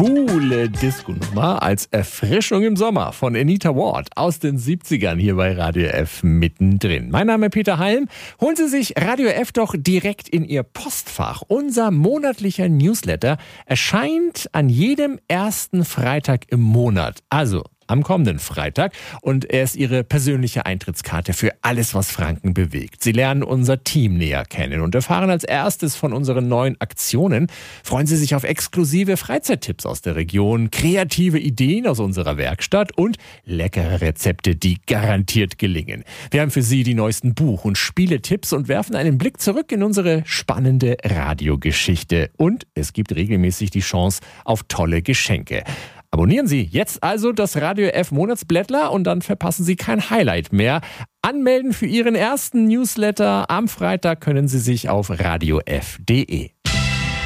coole Disco-Nummer als Erfrischung im Sommer von Anita Ward aus den 70ern hier bei Radio F mittendrin. Mein Name ist Peter Halm. Holen Sie sich Radio F doch direkt in Ihr Postfach. Unser monatlicher Newsletter erscheint an jedem ersten Freitag im Monat. Also am kommenden Freitag. Und er ist Ihre persönliche Eintrittskarte für alles, was Franken bewegt. Sie lernen unser Team näher kennen und erfahren als erstes von unseren neuen Aktionen. Freuen Sie sich auf exklusive Freizeittipps aus der Region, kreative Ideen aus unserer Werkstatt und leckere Rezepte, die garantiert gelingen. Wir haben für Sie die neuesten Buch- und Spieletipps und werfen einen Blick zurück in unsere spannende Radiogeschichte. Und es gibt regelmäßig die Chance auf tolle Geschenke. Abonnieren Sie jetzt also das Radio F Monatsblättler und dann verpassen Sie kein Highlight mehr. Anmelden für Ihren ersten Newsletter am Freitag können Sie sich auf radiof.de.